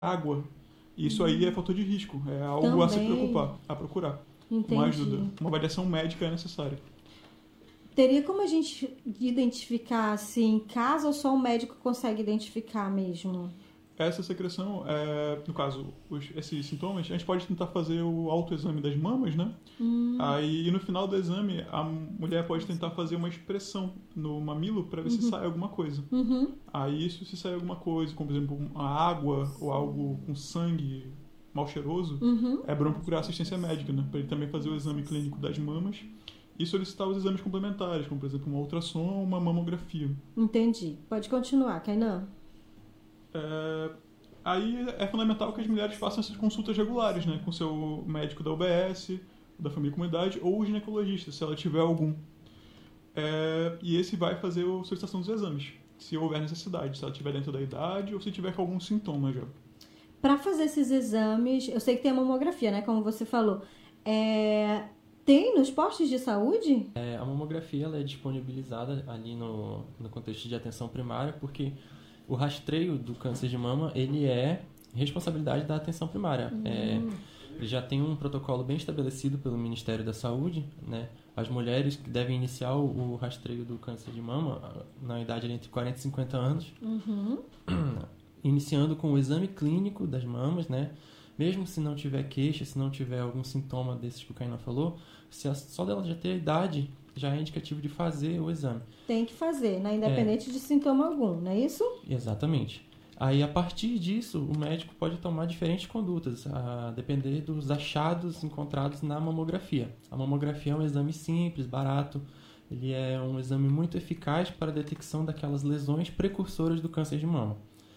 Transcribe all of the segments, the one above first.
água. Isso aí é fator de risco, é algo a se Também. preocupar, a procurar. Uma ajuda, Entendi. uma avaliação médica é necessária. Teria como a gente identificar se em casa ou só o médico consegue identificar mesmo? Essa secreção, no caso, esses sintomas, a gente pode tentar fazer o autoexame das mamas, né? Aí, no final do exame, a mulher pode tentar fazer uma expressão no mamilo para ver se sai alguma coisa. Uhum. Aí, isso se sai alguma coisa, como por exemplo, a água ou algo com sangue mal cheiroso, Uhum. é bom procurar assistência médica, né? Para ele também fazer o exame clínico das mamas e solicitar os exames complementares, como por exemplo, um ultrassom ou uma mamografia. Entendi. Pode continuar, Kainan. É, Aí é fundamental que as mulheres façam essas consultas regulares, né? Com seu médico da UBS, da família e comunidade, ou o ginecologista, se ela tiver algum. E esse vai fazer a solicitação dos exames, se houver necessidade, se ela estiver dentro da idade ou se tiver com algum sintoma já. Para fazer esses exames, eu sei que tem a mamografia, né? Como você falou. Tem nos postos de saúde? A mamografia ela é disponibilizada ali no contexto de atenção primária, porque o rastreio do câncer de mama ele é responsabilidade da atenção primária. Ele já tem um protocolo bem estabelecido pelo Ministério da Saúde, né? As mulheres que devem iniciar o rastreio do câncer de mama na idade entre 40 e 50 anos, iniciando com o exame clínico das mamas, né? Mesmo se não tiver queixa, se não tiver algum sintoma desses que o Kainan falou, só dela já ter a idade, já é indicativo de fazer o exame. Tem que fazer, né? Independente de sintoma algum, não é isso? Exatamente. Aí, a partir disso, o médico pode tomar diferentes condutas, a depender dos achados encontrados na mamografia. A mamografia é um exame simples, barato, ele é um exame muito eficaz para a detecção daquelas lesões precursoras do câncer de mama.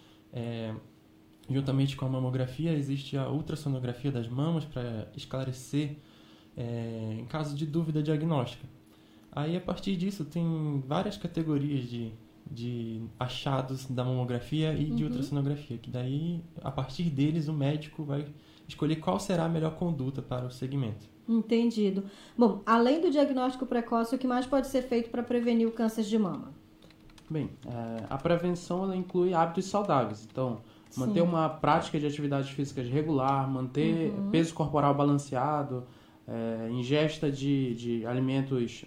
Juntamente com a mamografia, existe a ultrassonografia das mamas para esclarecer em caso de dúvida diagnóstica. Aí, a partir disso, tem várias categorias de achados da mamografia e de ultrassonografia, que daí, a partir deles, o médico vai escolher qual será a melhor conduta para o segmento. Entendido. Bom, além do diagnóstico precoce, o que mais pode ser feito para prevenir o câncer de mama? Bem, a prevenção ela inclui hábitos saudáveis. Então, manter uma prática de atividades físicas regular, manter peso corporal balanceado, ingesta de alimentos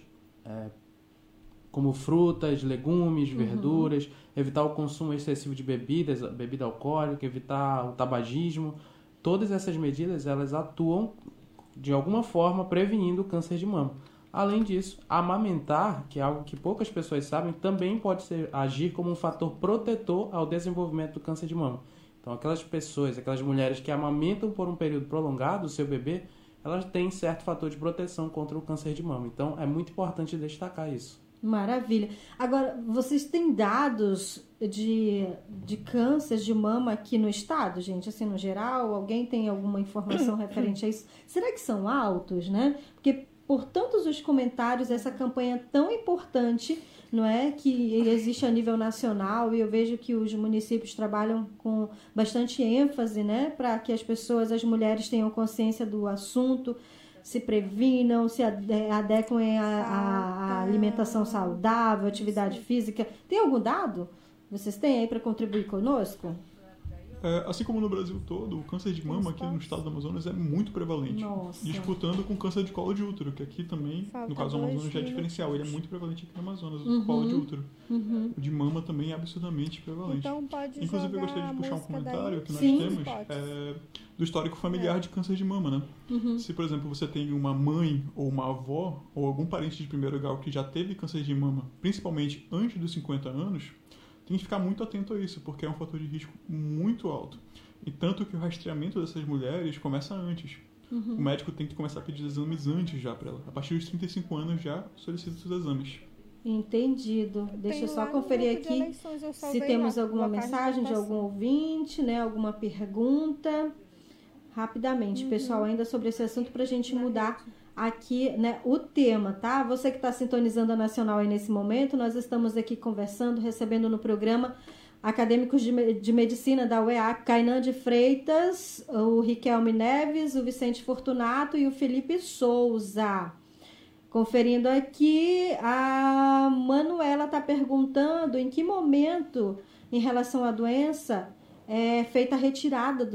como frutas, legumes, verduras, evitar o consumo excessivo de bebidas, bebida alcoólica, evitar o tabagismo. Todas essas medidas elas atuam de alguma forma prevenindo o câncer de mama. Além disso, amamentar, que é algo que poucas pessoas sabem, também pode agir como um fator protetor ao desenvolvimento do câncer de mama. Então, aquelas mulheres que amamentam por um período prolongado o seu bebê, elas têm certo fator de proteção contra o câncer de mama. Então, é muito importante destacar isso. Maravilha. Agora, vocês têm dados de câncer de mama aqui no estado, gente? Assim, no geral, alguém tem alguma informação referente a isso? Será que são altos, né? Porque por tantos os comentários, essa campanha tão importante, não é? Que existe a nível nacional, e eu vejo que os municípios trabalham com bastante ênfase, né? Para que as pessoas, as mulheres tenham consciência do assunto, se previnam, se adequem à alimentação saudável, atividade física. Tem algum dado? Vocês têm aí para contribuir conosco? Assim como no Brasil todo, o câncer de mama aqui no estado do Amazonas é muito prevalente. Nossa. Disputando com o câncer de colo de útero, que aqui também, no caso do Amazonas, já é diferencial. Ele é muito prevalente aqui no Amazonas, o colo de útero. O de mama também é absurdamente prevalente. Então pode Inclusive, eu jogar gostaria de puxar um música comentário daí. que nós Sim. temos do histórico familiar de câncer de mama, né? Se, por exemplo, você tem uma mãe ou uma avó ou algum parente de primeiro grau que já teve câncer de mama, principalmente antes dos 50 anos, tem que ficar muito atento a isso, porque é um fator de risco muito alto. E tanto que o rastreamento dessas mulheres começa antes. O médico tem que começar a pedir exames antes já para ela. A partir dos 35 anos já solicita os exames. Entendido. Deixa eu Tem só lá no conferir grupo de aqui eleições, eu se salvei temos lá, alguma boa tarde, mensagem de votação. algum ouvinte, né? Alguma pergunta. Rapidamente, pessoal, ainda sobre esse assunto para a gente mudar aqui, né, o tema, tá? Você que está sintonizando a Nacional aí nesse momento, nós estamos aqui conversando, recebendo no programa acadêmicos de medicina da UEA, Kainan de Freitas, o Riquelme Neves, o Vicente Fortunato e o Felipe Souza. Conferindo aqui, a Manuela está perguntando em que momento, em relação à doença, é feita a retirada